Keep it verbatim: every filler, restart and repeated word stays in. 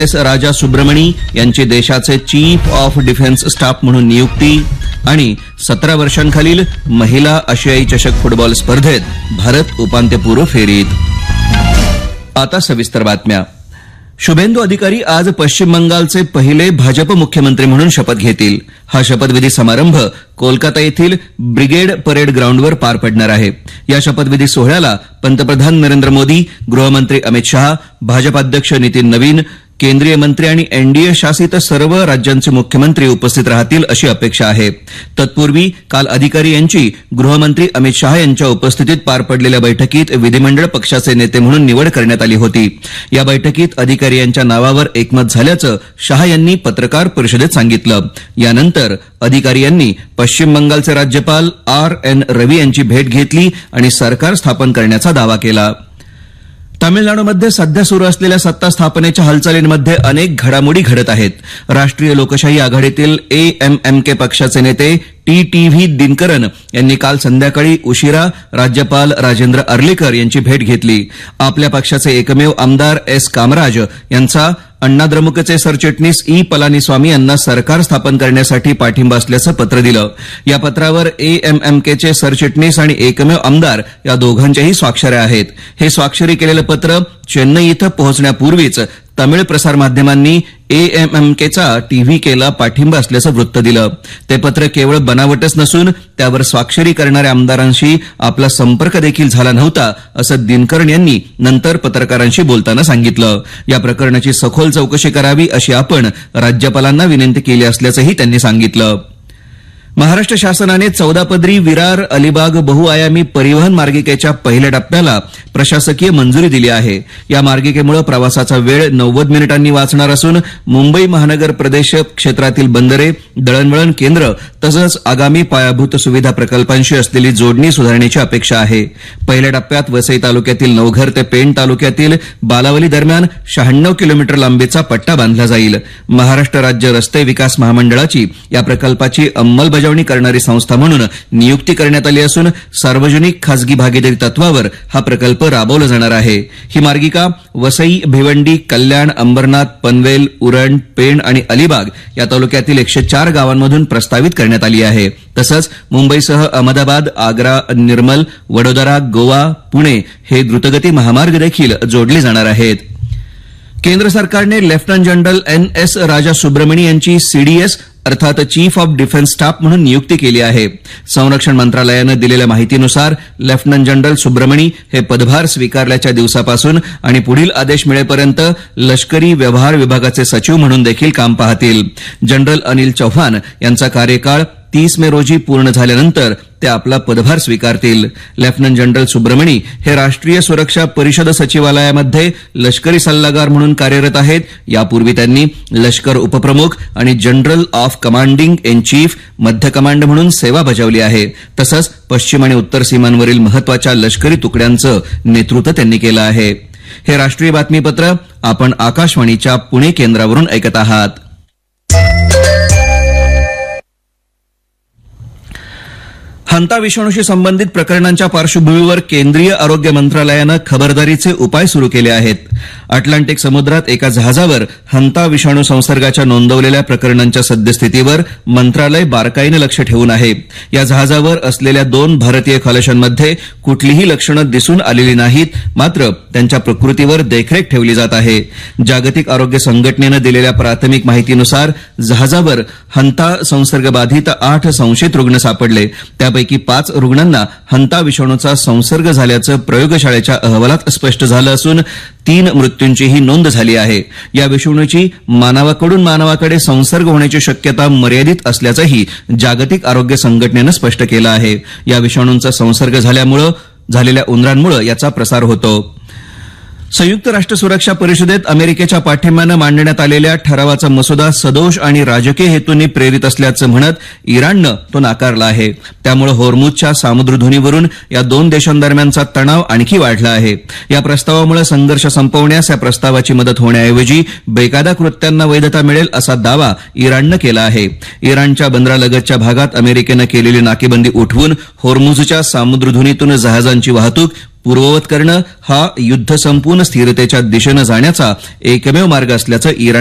S राजा सुब्रमणी यांची देशाचे chief of defence staff म्हणून नियुक्ती आणि सतरा वर्षांखालील महिला आशियाई चषक फुटबॉल स्पर्धेत भारत उपांत्यपूर्व फेरीत। आता सविस्तर बातम्या। शुभेंदू अधिकारी आज पश्चिम बंगालचे पहिले भाजप मुख्यमंत्री म्हणून शपथ घेतील। हा शपथविधी समारंभ कोलकाता येथील ब्रिगेड परेड ग्राउंडवर पार पडणार आहे। या शपथविधी सोहळ्याला पंतप्रधान नरेंद्र मोदी, गृहमंत्री अमित शहा, भाजप अध्यक्ष नितीन नवीन, केंद्रीय मंत्री आणि एनडीए शासित सर्व राज्यांचे मुख्यमंत्री उपस्थित राहतील अशी अपेक्षा आहे। तत्पूर्वी काल अधिकारी यांची गृहमंत्री अमित शहा यांच्या उपस्थितीत पार पडलेल्या बैठकीत विधिमंडळ पक्षाचे नेते म्हणून निवड करण्यात आली होती। या बैठकीत अधिकारी यांच्या नावावर एकमत झाल्याचं शहा यांनी पत्रकार परिषदेत सांगितलं। यानंतर अधिकारी यांनी पश्चिम बंगालचे राज्यपाल आर एन रवी यांची भेट घेतली आणि सरकार स्थापन करण्याचा दावा केला। तामिळनाडूमध्ये सध्या सुरू असलेल्या सत्ता स्थापनेच्या हालचालींमध्ये अनेक घडामोडी घडत आहेत। राष्ट्रीय लोकशाही आघाडीतील एएमएमके पक्षाचे नेते टी टी व्ही दिनकरन यांनी काल संध्याकाळी उशिरा राज्यपाल राजेंद्र अर्लेकर यांची भेट घेतली। आपल्या पक्षाचे एकमेव आमदार एस कामराज यांचा अण्णाद्रमुकचे सरचिटणीस ई पलानीस्वामी यांना सरकार स्थापन करण्यासाठी पाठिंबा असल्याचं पत्र दिलं। या पत्रावर एएमएमकेचे सरचिटणीस आणि एकमेव आमदार या दोघांच्याही स्वाक्षऱ्या आहेत। हे स्वाक्षरी केलेलं पत्र चेन्नई इथं पोहोचण्यापूर्वीच तमिळ प्रसारमाध्यमांनी एएमएमकेचा टीव्हीकेला पाठिंबा असल्याचं वृत्त दिलं। ते पत्र केवळ बनावटच नसून त्यावर स्वाक्षरी करणाऱ्या आमदारांशी आपला संपर्क देखील झाला नव्हता असं दिनकरन यांनी नंतर पत्रकारांशी बोलताना सांगितलं। या प्रकरणाची सखोल चौकशी करावी अशी आपण राज्यपालांना विनंती केली असल्याचंही त्यांनी सांगितलं। महाराष्ट्र शासनाने चौदा पदरी विरार अलिबाग बहुआयामी परिवहन मार्गिकेच्या पहिल्या टप्प्याला प्रशासकीय मंजुरी दिली आहे। या मार्गिकेमुळे प्रवासाचा वेळ नव्वद मिनिटांनी वाचणार असून मुंबई महानगर प्रदेश क्षेत्रातील बंदरे, दळणवळण केंद्र तसंच आगामी पायाभूत सुविधा प्रकल्पांशी असलेली जोडणी सुधारण्याची अपेक्षा आहे। पहिल्या टप्प्यात वसई तालुक्यातील नवघर ते पेण तालुक्यातील बालावली दरम्यान शहाण्णव किलोमीटर लांबीचा पट्टा बांधला जाईल। महाराष्ट्र राज्य रस्ते विकास महामंडळाची या प्रकल्पाची अंमलबजावणी करणारी संस्था म्हणून नियुक्ती करण्यात आली असून सार्वजनिक खासगी भागीदारी तत्वावर हा प्रकल्प राबवला जाणार आहे। ही मार्गिका वसई, भिवंडी, कल्याण, अंबरनाथ, पनवेल, उरण, पेण आणि अलिबाग या तालुक्यातील एकशे चार गावांमधून प्रस्तावित करण्यात आली आहे। तसंच मुंबईसह अहमदाबाद, आग्रा, निर्मल, वडोदरा, गोवा, पुणे हे द्रुतगती महामार्ग देखील जोडले जाणार आहेत। केंद्र सरकारने लेफ्टनंट जनरल एन एस राजा सुब्रमणी यांची सीडीएस अर्थात चीफ ऑफ डिफेन्स स्टाफ म्हणून नियुक्ती केली आहे। संरक्षण मंत्रालयानं दिलेल्या माहितीनुसार लेफ्टनंट जनरल सुब्रमणी हे पदभार स्वीकारल्याच्या दिवसापासून आणि पुढील आदेश मिळेपर्यंत लष्करी व्यवहार विभागाचे सचिव म्हणून देखील काम पाहतील। जनरल अनिल चौहान यांचा कार्यकाळ तीस मे रोजी पूर्ण झाल्यानंतर ते आपला पदभार स्वीकारतील। लेफ्टनंट जनरल सुब्रमणी हे राष्ट्रीय सुरक्षा परिषद सचिवालयामध्ये लष्करी सल्लागार म्हणून कार्यरत आहेत। यापूर्वी त्यांनी लष्कर उपप्रमुख आणि general of commanding in chief मध्य कमांड म्हणून सेवा बजावली आहे। तसंच पश्चिम आणि उत्तर सीमांवरील महत्वाच्या लष्करी तुकड्यांचं नेतृत्व त्यांनी केलं आहे। हे राष्ट्रीय बातमीपत्र आपण आकाशवाणीच्या पुणे केंद्रावरून ऐकत आहात। हंता विषाणूशी संबंधित प्रकरणांच्या पार्श्वभूमीवर केंद्रीय आरोग्य मंत्रालयानं खबरदारीचे उपाय सुरू केले आहेत। अटलांटिक समुद्रात एका जहाजावर हंता विषाणू संसर्गाच्या नोंदवलेल्या प्रकरणांच्या सद्यस्थितीवर मंत्रालय बारकाईनं लक्ष ठेवून आहे। या जहाजावर असलेल्या दोन भारतीय खलाशांमध्ये कुठलीही लक्षणं दिसून आलेली नाहीत, मात्र त्यांच्या प्रकृतीवर देखरेख ठेवली जात आहे। जागतिक आरोग्य संघटनेनं दिलेल्या प्राथमिक माहितीनुसार जहाजावर हंता संसर्गबाधित आठ संशयित रुग्ण सापडले। त्यापैकी पाच रुग्णांना हंता विषाणूचा संसर्ग झाल्याचं प्रयोगशाळेच्या अहवालात स्पष्ट झालं असून तीन मृत्यूंचीही नोंद झाली आहे। या विषाणूची मानवाकडून मानवाकडे संसर्ग होण्याची शक्यता मर्यादित असल्याचंही जागतिक आरोग्य संघटनेनं स्पष्ट केलं आहे। या विषाणूंचा संसर्ग झाल्यामुळे झालेल्या उंदरांमुळे याचा प्रसार होतो। संयुक्त राष्ट्र सुरक्षा परिषदेत अमेरिकेच्या पाठिंब्यानं मांडण्यात आलेल्या ठरावाचा मसुदा सदोष आणि राजकीय हेतूंनी प्रेरित असल्याचं म्हणत इराणनं तो नाकारला आहे। त्यामुळे होर्मुझच्या सामुद्रधुनीवरून या दोन देशांदरम्यानचा तणाव आणखी वाढला आहे। या प्रस्तावामुळे संघर्ष संपवण्यास या प्रस्तावाची मदत होण्याऐवजी बेकायदा कृत्यांना वैधता मिळेल असा दावा इराणनं केला आहे। इराणच्या बंदरालगतच्या भागात अमेरिकेनं केलेली नाकेबंदी उठवून होर्मुझच्या सामुद्रधुनीतून जहाजांची वाहतूक पूर्ववत करणं हा युद्ध संपून स्थिरतेच्या दिशेनं जाण्याचा एकमेव मार्ग असल्याचं इराण